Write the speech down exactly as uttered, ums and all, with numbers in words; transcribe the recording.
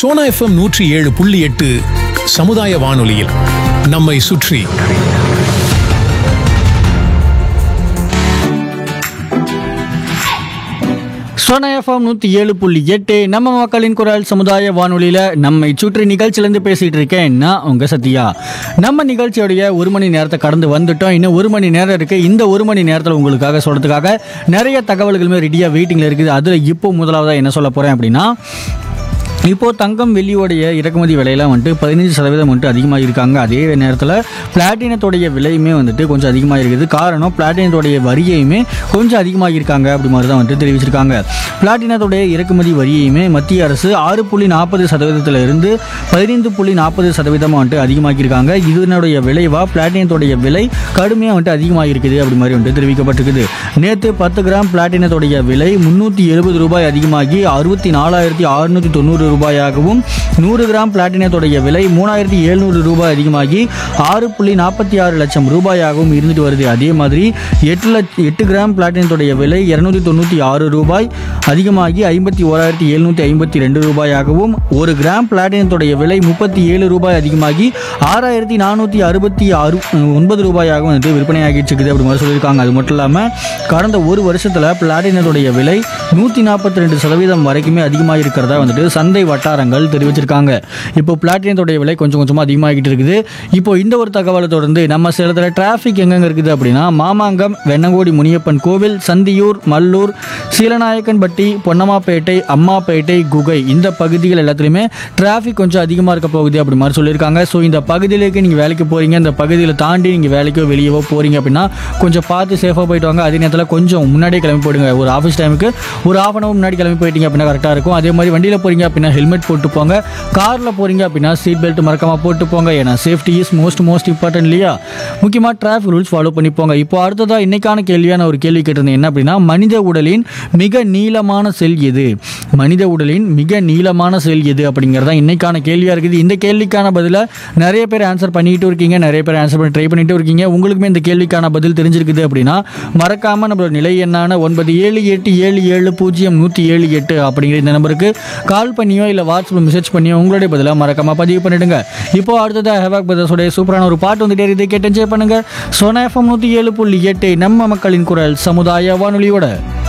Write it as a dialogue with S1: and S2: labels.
S1: Sona FM நூற்றி ஏழு புள்ளி எட்டு சமுதாய வானொலியில் நம்மை சுற்றி.
S2: சோனா எஃப்எம் நூற்றி ஏழு புள்ளி எட்டு நம்ம மக்களின் குரல் சமுதாய வானொலியில் நம்மை சுற்றி நிகழ்ச்சியிலேருந்து பேசிகிட்டு இருக்கேன் நான் உங்கள் சத்யா. நம்ம நிகழ்ச்சியோடைய ஒரு மணி நேரத்தை கடந்து வந்துட்டோம். இன்னும் ஒரு மணி நேரம் இருக்குது. இந்த ஒரு மணி நேரத்தில் உங்களுக்காக சொல்கிறதுக்காக நிறைய தகவல்களுமே ரெடியாக வெயிட்டிங்கில் இருக்குது. அதில் இப்போ முதலாவதாக என்ன சொல்ல போகிறேன் அப்படின்னா, இப்போது தங்கம் வெள்ளியோடைய இறக்குமதி விலையெல்லாம் வந்துட்டு பதினஞ்சு சதவீதம் வந்துட்டு அதிகமாக இருக்காங்க. அதே நேரத்தில் பிளாட்டினத்தோடைய விலையுமே வந்துட்டு கொஞ்சம் அதிகமாக இருக்குது. காரணம் பிளாட்டினத்தோடைய வரியையுமே கொஞ்சம் அதிகமாக இருக்காங்க அப்படி மாதிரி தான் வந்துட்டு தெரிவிச்சிருக்காங்க. பிளாட்டினத்தோடைய இறக்குமதி வரியையுமே மத்திய அரசு ஆறு புள்ளி நாற்பது சதவீதத்தில் இருந்து பதினைந்து புள்ளி நாற்பது சதவீதமாக வந்துட்டு அதிகமாக்கியிருக்காங்க. இதனுடைய விளைவாக பிளாட்டினத்தோடைய விலை கடுமையாக வந்துட்டு அதிகமாக இருக்குது அப்படி மாதிரி வந்துட்டு தெரிவிக்கப்பட்டிருக்குது. நேற்று பத்து கிராம் பிளாட்டினத்தோடைய விலை முந்நூற்றி எழுபது ரூபாய் அதிகமாகி அறுபத்தி நாலாயிரத்தி அறுநூற்றி தொண்ணூறு ரூபாயாகவும், நூறு கிராம் பிளாட்டினத்தோடைய விலை மூணாயிரத்தி எழுநூறு ரூபாய் அதிகமாகி ஆறு புள்ளி நாற்பத்தி ஆறு லட்சம் ரூபாயாகவும் இருந்துட்டு வருது. அதே மாதிரி எட்டு லட்ச எட்டு கிராம் பிளாட்டினத்தோடைய விலை இருநூத்தி தொண்ணூற்றி ஆறு ரூபாய் அதிகமாகி ஐம்பத்தி ஓராயிரத்தி எழுநூற்றி ஐம்பத்தி ரெண்டு ரூபாயாகவும், ஒரு கிராம் பிளாட்டினத்தோடைய விலை முப்பத்தி ஏழு ரூபாய் அதிகமாகி ஆறாயிரத்தி நானூற்றி அறுபத்தி ஆறு ஒன்பது ரூபாயாகவும் வந்து விற்பனையாகிட்டு இருக்குது அப்படி மாதிரி சொல்லியிருக்காங்க. அது மட்டும் இல்லாமல் கடந்த ஒரு வருஷத்தில் பிளாட்டினத்தோடைய விலை நூற்றி நாற்பத்தி ரெண்டு சதவீதம் வரைக்குமே அதிகமாக இருக்கிறதா வந்துட்டு சந்தை வட்டாரங்கள் தெரிவிச்சிருக்காங்க. இப்போ பிளாட்டினத்தோடைய விலை கொஞ்சம் கொஞ்சமாக அதிகமாகிட்டு இருக்குது. இப்போ இந்த ஒரு தகவலை தொடர்ந்து நம்ம சேலத்தில் டிராஃபிக் எங்கெங்க இருக்குது அப்படின்னா, மாமாங்கம், வெண்ணங்கோடி முனியப்பன் கோவில், சந்தியூர், மல்லூர், சீலநாயக்கன்பட்டி, பொன்னம்மாப்பேட்டை, அம்மாப்பேட்டை, குகை இந்த பகுதிகள் எல்லாத்துலேயுமே டிராஃபிக் கொஞ்சம் அதிகமாக இருக்க போகுது அப்படி மாதிரி சொல்லியிருக்காங்க. ஸோ இந்த பகுதியிலேக்கு நீங்கள் வேலைக்கு போகிறீங்க, இந்த பகுதியில் தாண்டி நீங்கள் வேலைக்கோ வெளியவோ போகிறீங்க அப்படின்னா கொஞ்சம் பார்த்து சேஃபாக போயிட்டு வாங்க. அதே நேரத்தில் கொஞ்சம் முன்னாடியே கிளம்பி போயிடுங்க. ஒரு ஆஃபீஸ் டைமுக்கு ஒரு ஹாஃப் அன் அவர் முன்னாடி கிளம்பி போயிட்டீங்க அப்படின்னா கரெக்டாக இருக்கும். அதே மாதிரி வண்டியில் போகிறீங்க அப்படின்னா ஹெல்மெட் போட்டு போங்க. காரில் போகிறீங்க அப்படின்னா சீட் பெல்ட் மறக்காம போட்டு போங்க. ஏன்னா safety is most most important இல்லையா? முக்கியமாக டிராஃபிக் ரூல்ஸ் ஃபாலோ பண்ணி போங்க. இப்போ அடுத்ததாக இன்னைக்கான கேள்வியான ஒரு கேள்வி கேட்டிருந்தேன். என்ன அப்படின்னா, மனித உடலின் மிக நீளமான செல் எது? மனித உடலின் மிக நீளமான செல் எது அப்படிங்கிறதா இன்னைக்கான கேள்வியாக இருக்குது. இந்த கேள்விக்கான பதிலை நிறைய பேர் ஆன்சர் பண்ணிட்டு இருக்கீங்க, நிறைய பேர் ஆன்சர் பண்ணி ட்ரை பண்ணிட்டு இருக்கீங்க. உங்களுக்குமே இந்த கேள்விக்கான பதில் தெரிஞ்சிருக்குது அப்படின்னா மறக்காம நம்மளோட நிலை எண்ணான ஒன்பது ஏழு எட்டு ஏழு ஏழு பூஜ்ஜியம் நூற்றி ஏழு எட்டு அப்படிங்கிற இந்த நம்பருக்கு கால் பண்ணியோ இல்லை வாட்ஸ்அப்பில் மெசேஜ் பண்ணியோ உங்களுடைய பதிலாக மறக்காம பதிவு பண்ணிடுங்க. இப்போ அடுத்தது ஹேவாக் பிரதர்ஸோடைய சூப்பரான ஒரு பாட்டு வந்துட்டே இருக்குது, கேட்டு என்ஜாய் பண்ணுங்க. சோனா எஃப்எம் நூற்றி ஏழு புள்ளி எட்டு நம்ம மக்களின் குரல் சமுதாய வானொலியோட.